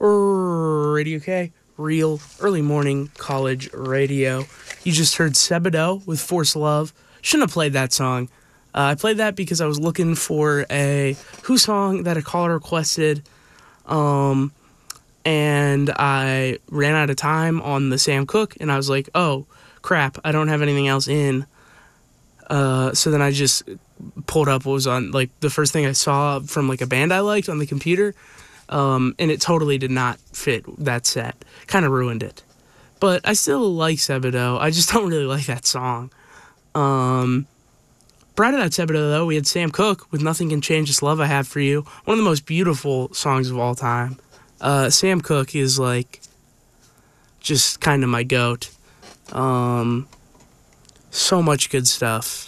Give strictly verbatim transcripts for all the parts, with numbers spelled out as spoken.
Radio K, real early morning college radio. You just heard Sebadoh with Force Love. Shouldn't have played that song. Uh, I played that because I was looking for a Who song that a caller requested, um, and I ran out of time on the Sam Cooke, and I was like, oh, crap, I don't have anything else in. Uh, so then I just pulled up what was on, like, the first thing I saw from, like, a band I liked on the computer, um, and it totally did not fit that set. Kind of ruined it. But I still like Sebadoh. I just don't really like that song. Um... Prior to that Sebadoh, though, we had Sam Cooke with Nothing Can Change This Love I Have For You. One of the most beautiful songs of all time. Uh, Sam Cooke is, like, just kind of my goat. Um, so much good stuff.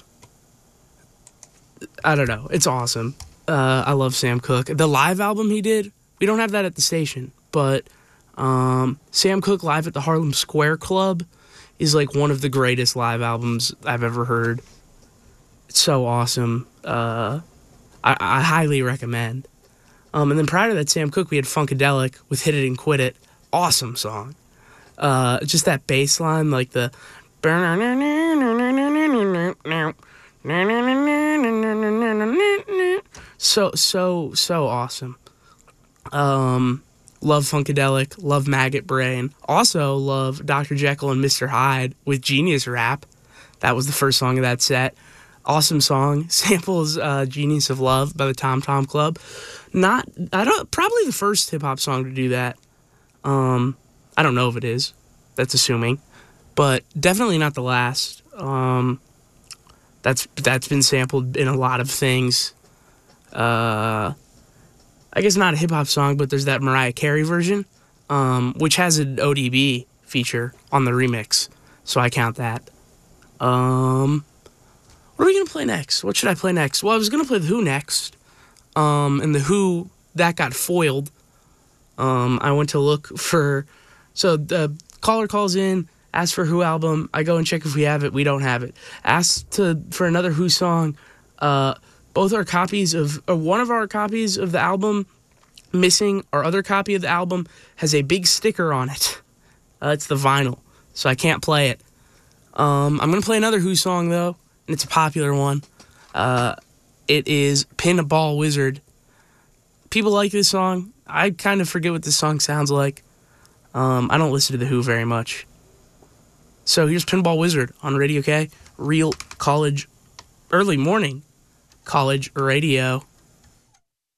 I don't know. It's awesome. Uh, I love Sam Cooke. The live album he did, we don't have that at the station, but um, Sam Cooke live at the Harlem Square Club is, like, one of the greatest live albums I've ever heard. It's so awesome. Uh, I, I highly recommend. Um, and then prior to that Sam Cooke, we had Funkadelic with Hit It and Quit It. Awesome song. Uh, just that bass line, like the... So, so, so awesome. Um, love Funkadelic. Love Maggot Brain. Also love Doctor Jekyll and Mister Hyde with Genius Rap. That was the first song of that set. Awesome song. Samples uh, Genius of Love by the Tom Tom Club. Not, I don't, probably the first hip-hop song to do that. Um, I don't know if it is. That's assuming. But definitely not the last. Um, that's that's been sampled in a lot of things. Uh, I guess not a hip-hop song, but there's that Mariah Carey version, um, which has an O D B feature on the remix. So I count that. Um... What are we going to play next? What should I play next? Well, I was going to play The Who next. Um, and The Who, that got foiled. Um, I went to look for... So the caller calls in, asks for Who album. I go and check if we have it. We don't have it. Asks to, for another Who song. Uh, both our copies of... Or one of our copies of the album missing. Our other copy of the album has a big sticker on it. Uh, it's the vinyl. So I can't play it. Um, I'm going to play another Who song, though. And it's a popular one. Uh, it is Pinball Wizard. People like this song. I kind of forget what this song sounds like. Um, I don't listen to The Who very much. So here's Pinball Wizard on Radio K. Real college, early morning college radio.